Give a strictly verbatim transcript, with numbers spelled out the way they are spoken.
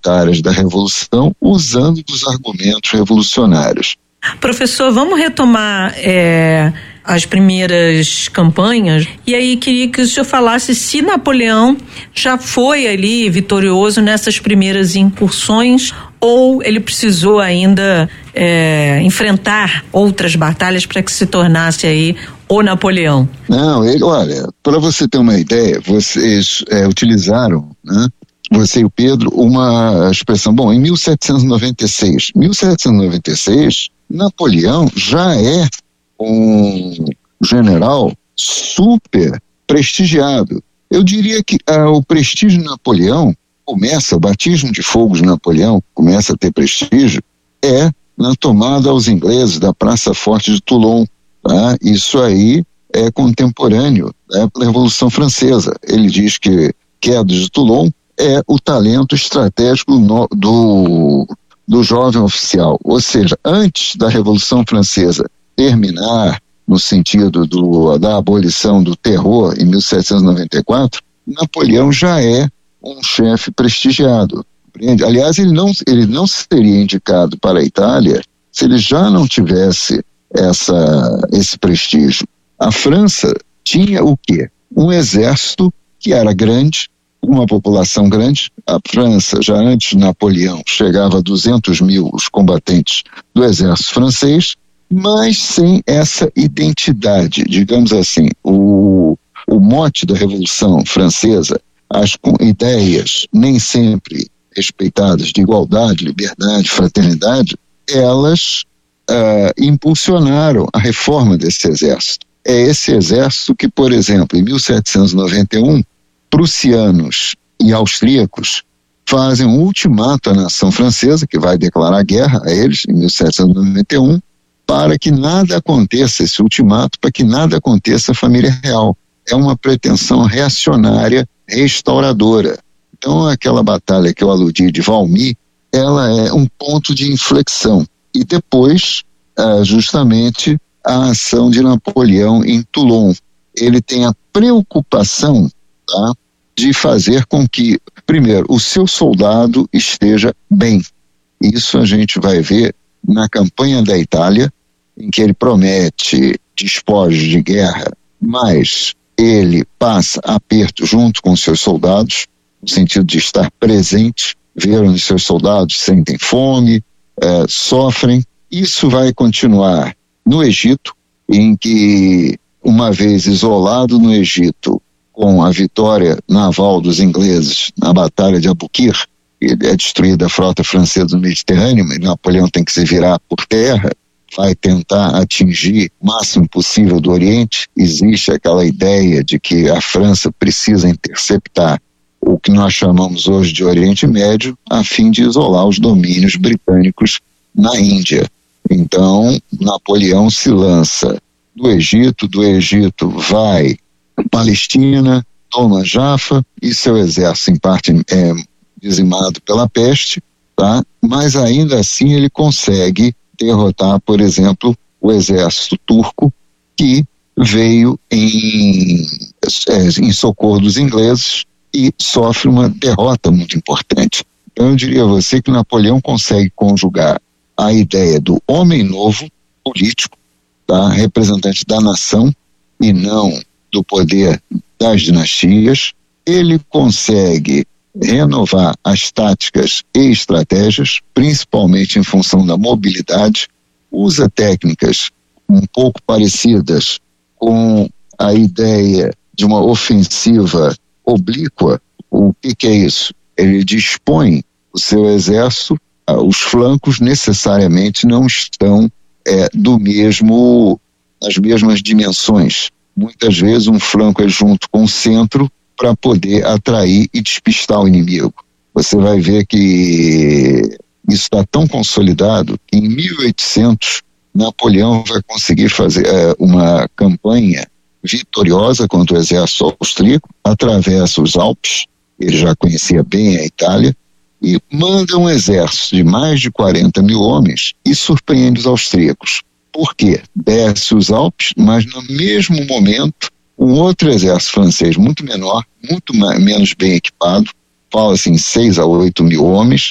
militares da Revolução, usando dos argumentos revolucionários. Professor, vamos retomar é, as primeiras campanhas, e aí queria que o senhor falasse se Napoleão já foi ali vitorioso nessas primeiras incursões, ou ele precisou ainda é, enfrentar outras batalhas para que se tornasse aí o Napoleão. Não, ele, olha, para você ter uma ideia, vocês é, utilizaram, né, você e o Pedro, uma expressão, bom, em mil setecentos e noventa e seis, mil setecentos e noventa e seis, Napoleão já é um general super prestigiado. Eu diria que ah, o prestígio de Napoleão começa, o batismo de fogo de Napoleão começa a ter prestígio, é na tomada aos ingleses da Praça Forte de Toulon. Tá? Isso aí é contemporâneo da época da Revolução Francesa. Ele diz que queda de Toulon é o talento estratégico no, do, do jovem oficial. Ou seja, antes da Revolução Francesa terminar no sentido do, da abolição do terror em mil setecentos e noventa e quatro, Napoleão já é um chefe prestigiado. Compreende? Aliás, ele não, ele não seria indicado para a Itália se ele já não tivesse essa, esse prestígio. A França tinha o quê? Um exército que era grande, uma população grande. A França, já antes de Napoleão, chegava a duzentos mil os combatentes do exército francês, mas sem essa identidade, digamos assim. O, o mote da Revolução Francesa, as ideias nem sempre respeitadas de igualdade, liberdade, fraternidade, elas uh, impulsionaram a reforma desse exército. É esse exército que, por exemplo, em mil setecentos e noventa e um, prussianos e austríacos fazem um ultimato à nação francesa, que vai declarar guerra a eles em mil setecentos e noventa e um, para que nada aconteça, esse ultimato, para que nada aconteça à família real. É uma pretensão reacionária, restauradora. Então, aquela batalha que eu aludi de Valmy, ela é um ponto de inflexão. E depois, uh, justamente, a ação de Napoleão em Toulon. Ele tem a preocupação, tá, de fazer com que, primeiro, o seu soldado esteja bem. Isso a gente vai ver na campanha da Itália, em que ele promete despojos de guerra, mas ele passa aperto junto com seus soldados, no sentido de estar presente, ver onde seus soldados sentem fome, é, sofrem. Isso vai continuar no Egito, em que, uma vez isolado no Egito, com a vitória naval dos ingleses na Batalha de Abukir, é destruída a frota francesa no Mediterrâneo, mas Napoleão tem que se virar por terra, vai tentar atingir o máximo possível do Oriente. Existe aquela ideia de que a França precisa interceptar o que nós chamamos hoje de Oriente Médio, a fim de isolar os domínios britânicos na Índia. Então, Napoleão se lança do Egito, do Egito vai para Palestina, toma Jaffa, e seu exército, em parte, é dizimado pela peste, tá? Mas ainda assim ele consegue derrotar, por exemplo, o exército turco, que veio em, em socorro dos ingleses e sofre uma derrota muito importante. Então eu diria a você que Napoleão consegue conjugar a ideia do homem novo, político, tá? Representante da nação e não do poder das dinastias. Ele consegue renovar as táticas e estratégias, principalmente em função da mobilidade, usa técnicas um pouco parecidas com a ideia de uma ofensiva oblíqua. O que, que é isso? Ele dispõe o seu exército, os flancos necessariamente não estão é, do mesmo, nas mesmas dimensões. Muitas vezes um flanco é junto com o centro para poder atrair e despistar o inimigo. Você vai ver que isso está tão consolidado que em mil e oitocentos Napoleão vai conseguir fazer é, uma campanha vitoriosa contra o exército austríaco, atravessa os Alpes, ele já conhecia bem a Itália, e manda um exército de mais de quarenta mil homens e surpreende os austríacos. Por quê? Desce os Alpes, mas no mesmo momento um outro exército francês muito menor, muito mais, menos bem equipado, fala-se em seis a oito mil homens,